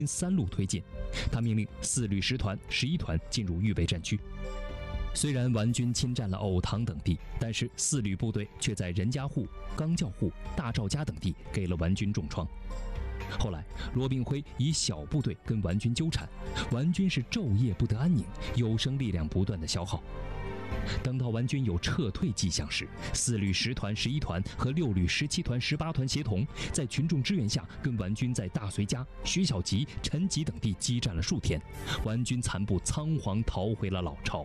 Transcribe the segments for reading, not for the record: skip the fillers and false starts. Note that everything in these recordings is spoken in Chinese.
3路推进。他命令4旅10团、11团进入预备战区。虽然顽军侵占了藕塘等地，但是4旅部队却在任家户、钢教户、大赵家等地给了顽军重创。后来，罗炳辉以小部队跟顽军纠缠，顽军是昼夜不得安宁，有生力量不断的消耗。等到顽军有撤退迹象时，4旅10团、11团和6旅17团、18团协同，在群众支援下，跟顽军在大随家、徐小吉、陈吉等地激战了数天，顽军残部仓皇逃回了老巢。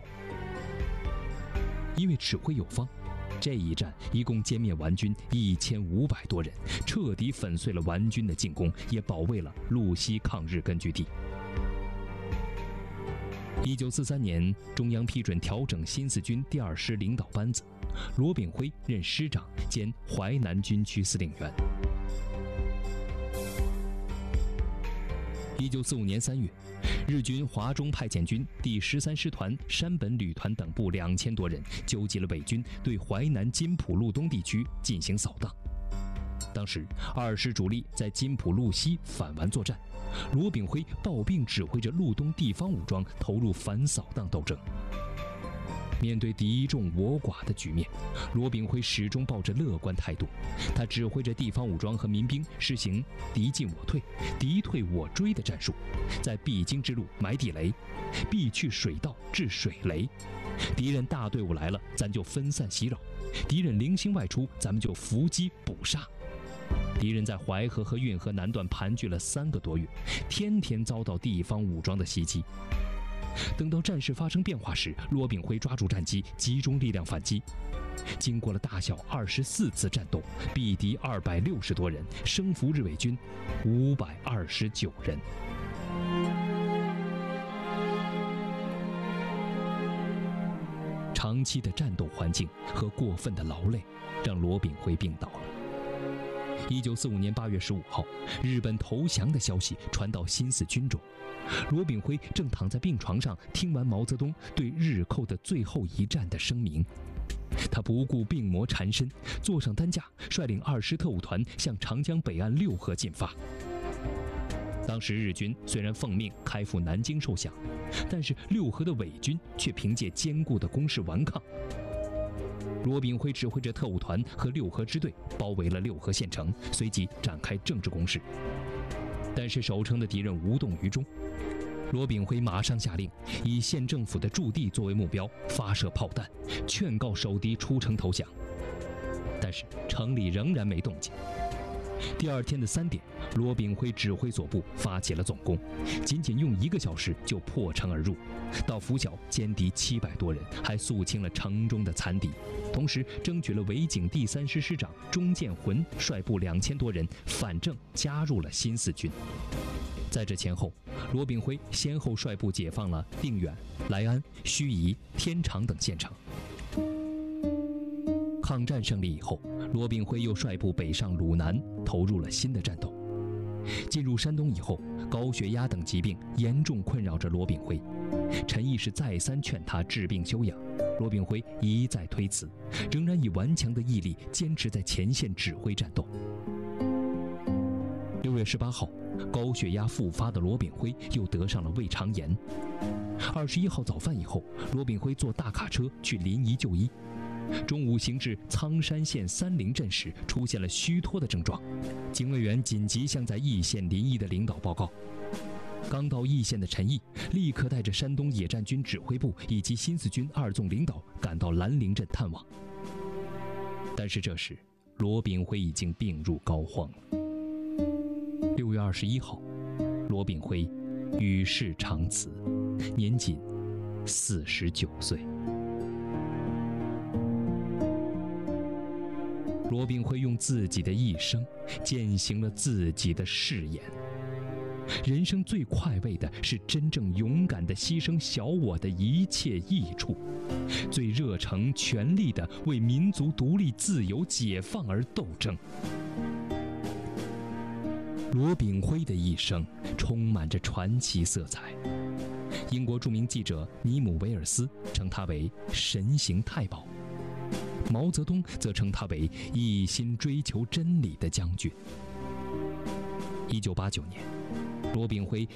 因为指挥有方，这一战一共歼灭顽军1500多人，彻底粉碎了顽军的进攻，也保卫了路西抗日根据地。1943年，中央批准调整新四军第2师领导班子，罗炳辉任师长兼淮南军区司令员。1945年3月，日军华中派遣军第13师团、山本旅团等部2000多人，纠集了伪军，对淮南金浦路东地区进行扫荡。当时2师主力在金浦路西反顽作战，罗炳辉抱病指挥着路东地方武装投入反扫荡斗争。面对敌众我寡的局面，罗炳辉始终抱着乐观态度。他指挥着地方武装和民兵实行敌进我退、敌退我追的战术，在必经之路埋地雷，必去水道治水雷。敌人大队伍来了，咱就分散袭扰；敌人零星外出，咱们就伏击捕杀。敌人在淮河和运河南段盘踞了3个多月，天天遭到地方武装的袭击。等到战事发生变化时，罗炳辉抓住战机，集中力量反击。经过了大小24次战斗，毙敌260多人，生俘日伪军529人。长期的战斗环境和过分的劳累，让罗炳辉病倒了。1945年8月15号，日本投降的消息传到新四军中。罗炳辉正躺在病床上，听完毛泽东对日寇的最后一战的声明。他不顾病魔缠身，坐上担架，率领2师特务团向长江北岸6河进发。当时日军虽然奉命开赴南京受降，但是6河的伪军却凭借坚固的工事顽抗。罗炳辉指挥着特务团和6河支队包围了6河县城，随即展开政治攻势。但是守城的敌人无动于衷，罗炳辉马上下令以县政府的驻地作为目标，发射炮弹，劝告守敌出城投降。但是城里仍然没动静。第2天的3点，罗炳辉指挥所部发起了总攻，仅仅用1个小时就破城而入，到拂晓歼敌700多人，还肃清了城中的残敌，同时争取了伪警第3师师长钟建浑率部2000多人反正加入了新四军。在这前后，罗炳辉先后率部解放了定远、莱安、盱眙、天长等县城。抗战胜利以后，罗炳辉又率部北上鲁南，投入了新的战斗。进入山东以后，高血压等疾病严重困扰着罗炳辉。陈毅是再三劝他治病休养，罗炳辉一再推辞，仍然以顽强的毅力坚持在前线指挥战斗。6月18号，高血压复发的罗炳辉又得上了胃肠炎。21号早饭以后，罗炳辉坐大卡车去临沂就医。中午行至苍山县三陵镇时，出现了虚脱的症状，警卫员紧急向在易县临沂的领导报告。刚到易县的陈毅立刻带着山东野战军指挥部以及新四军2纵领导赶到兰陵镇探望。但是这时，罗炳辉已经病入膏肓了。6月21号，罗炳辉与世长辞，年仅49岁。罗炳辉用自己的一生践行了自己的誓言。人生最快慰的是真正勇敢地牺牲小我的一切益处，最热诚全力地为民族独立自由解放而斗争。罗炳辉的一生充满着传奇色彩。英国著名记者尼姆·维尔斯称他为神行太保，毛泽东则称他为一心追求真理的将军。1989年， 罗炳辉